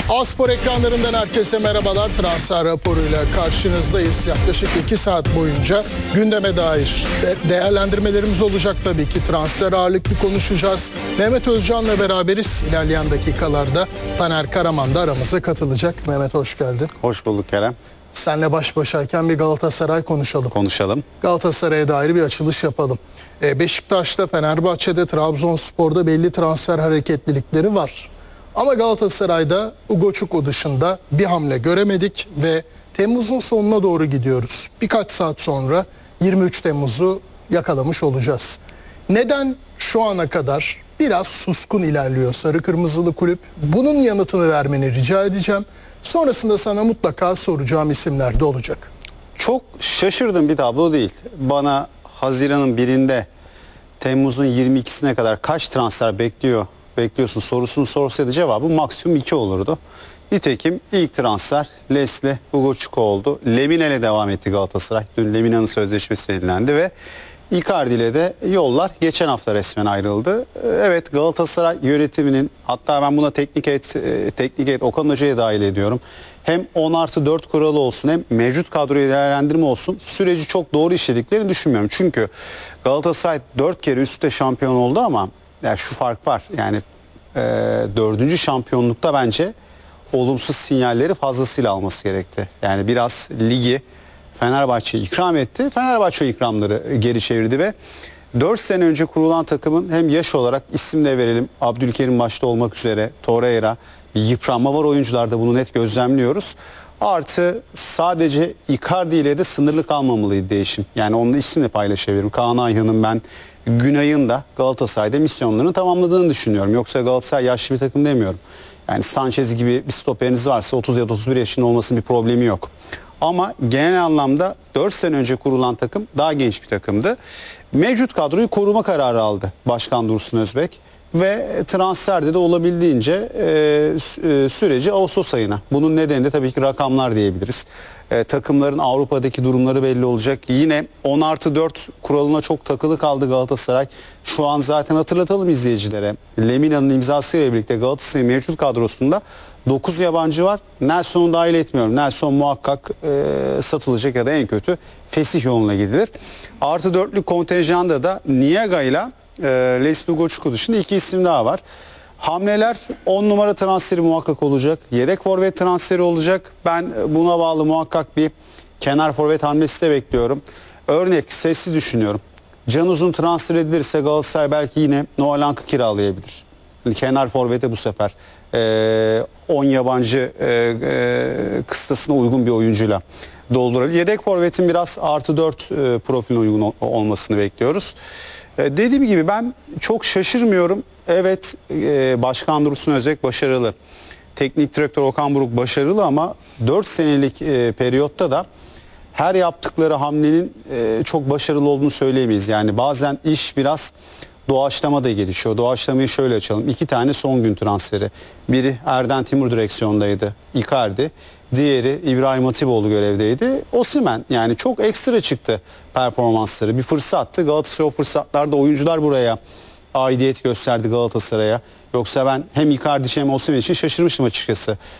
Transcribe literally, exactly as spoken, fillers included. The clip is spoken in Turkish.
A-Spor ekranlarından herkese merhabalar. Transfer raporuyla karşınızdayız. Yaklaşık iki saat boyunca gündeme dair de- değerlendirmelerimiz olacak tabii ki. Transfer ağırlıklı konuşacağız. Mehmet Özcan'la beraberiz. İlerleyen dakikalarda Taner Karaman da aramıza katılacak. Mehmet hoş geldin. Hoş bulduk Kerem. Senle baş başayken bir Galatasaray konuşalım. Konuşalım. Galatasaray'a dair bir açılış yapalım. Ee, Beşiktaş'ta, Fenerbahçe'de, Trabzonspor'da belli transfer hareketlilikleri var. Ama Galatasaray'da Ugo Çuko dışında bir hamle göremedik ve Temmuz'un sonuna doğru gidiyoruz. Birkaç saat sonra yirmi üç Temmuz'u yakalamış olacağız. Neden şu ana kadar biraz suskun ilerliyor Sarı Kırmızılı kulüp? Bunun yanıtını vermeni rica edeceğim. Sonrasında sana mutlaka soracağım isimler de olacak. Çok şaşırdığım bir tablo değil. Bana Haziran'ın birinde Temmuz'un yirmi ikisine kadar kaç transfer bekliyor bekliyorsun sorusunu sorsaydı cevabı maksimum iki olurdu. Nitekim ilk transfer Leslie Ugo Çuko oldu. Lemina ile devam etti Galatasaray. Dün Lemina'nın sözleşmesi yenilendi ve Icardi ile de yollar geçen hafta resmen ayrıldı. Evet, Galatasaray yönetiminin, hatta ben buna teknik heyet, teknik heyet Okan Hoca'ya dahil ediyorum. Hem on artı dört kuralı olsun hem mevcut kadroyu değerlendirme olsun, süreci çok doğru işlediklerini düşünmüyorum. Çünkü Galatasaray dört kere üst üste şampiyon oldu ama yani şu fark var. Yani e, dördüncü şampiyonlukta bence olumsuz sinyalleri fazlasıyla alması gerekti. Yani biraz ligi Fenerbahçe'ye ikram etti. Fenerbahçe ikramları geri çevirdi ve dört sene önce kurulan takımın hem yaş olarak isim de verelim, Abdülkerim başta olmak üzere Torreira, bir yıpranma var oyuncularda, bunu net gözlemliyoruz. Artı sadece Icardi ile de sınırlı kalmamalıydı değişim. Yani onun isimle paylaşabilirim. Kaan Ayhan'ın ben Günay'ın da Galatasaray'da misyonlarını tamamladığını düşünüyorum. Yoksa Galatasaray yaşlı bir takım demiyorum. Yani Sanchez gibi bir stoperiniz varsa otuz ya da otuz bir yaşında olmasının bir problemi yok. Ama genel anlamda dört sene önce kurulan takım daha genç bir takımdı. Mevcut kadroyu koruma kararı aldı Başkan Dursun Özbek. Ve transferde de olabildiğince e, süreci Ağustos ayına. Bunun nedeni de tabii ki rakamlar diyebiliriz. E, takımların Avrupa'daki durumları belli olacak. Yine on artı dört kuralına çok takılı kaldı Galatasaray. Şu an zaten hatırlatalım izleyicilere. Lemina'nın imzasıyla birlikte Galatasaray'ın mevcut kadrosunda dokuz yabancı var. Nelson'u dahil etmiyorum. Nelson muhakkak e, satılacak ya da en kötü fesih yoluna gidilir. Artı dörtlük kontenjanda da Niega ile e, Leslie Ugo Çuko dışında iki isim daha var. Hamleler on numara transferi muhakkak olacak. Yedek forvet transferi olacak. Ben buna bağlı muhakkak bir kenar forvet hamlesi de bekliyorum. Örnek sesli düşünüyorum. Can Uzun transfer edilirse Galatasaray belki yine Noah Lang'ı kiralayabilir. Yani kenar forvete bu sefer on yabancı e, e, kıstasına uygun bir oyuncuyla doldurabilir. Yedek forvetin biraz artı dört e, profiline uygun ol, olmasını bekliyoruz. E, dediğim gibi ben çok şaşırmıyorum. Evet, e, Başkan Dursun Özbek başarılı. Teknik direktör Okan Buruk başarılı ama dört senelik e, periyotta da her yaptıkları hamlenin e, çok başarılı olduğunu söyleyemeyiz. Yani bazen iş biraz doğaçlama da gelişiyor. Doğaçlamayı şöyle açalım. İki tane son gün transferi. Biri Erden Timur direksiyondaydı. Icardi. Diğeri İbrahim Hatipoğlu görevdeydi. Osimhen, yani çok ekstra çıktı performansları. Bir fırsattı. Galatasaray o fırsatlarda oyuncular buraya aidiyet gösterdi Galatasaray'a. Yoksa ben hem Icardi hem Osimhen için şaşırmıştım açıkçası.